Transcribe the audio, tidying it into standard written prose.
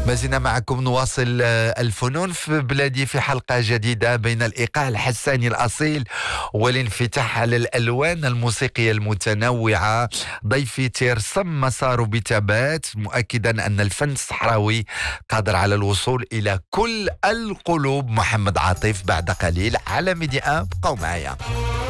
ما زلنا معكم نواصل الفنون في بلادي في حلقة جديدة بين الإيقاع الحساني الأصيل والانفتاح على الألوان الموسيقية المتنوعة. ضيفي تيرسم مساره بثبات، مؤكدا أن الفن الصحراوي قادر على الوصول إلى كل القلوب. محمد عاطف بعد قليل على ميديا. بقوا معايا.